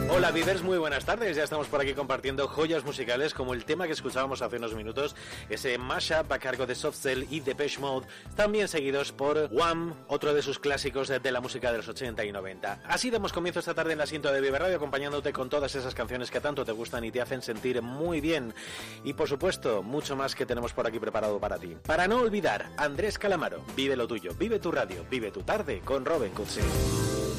Hola Vivers, muy buenas tardes. Ya estamos por aquí compartiendo joyas musicales como el tema que escuchábamos hace unos minutos, ese mashup a cargo de Soft Cell y Depeche Mode, también seguidos por Wham, otro de sus clásicos de la música de los 80 y 90. Así damos comienzo esta tarde en la cinta de Vive Radio, acompañándote con todas esas canciones que tanto te gustan y te hacen sentir muy bien. Y por supuesto, mucho más que tenemos por aquí preparado para ti. Para no olvidar, Andrés Calamaro, vive lo tuyo, vive tu radio, vive tu tarde con Robin Cutsi.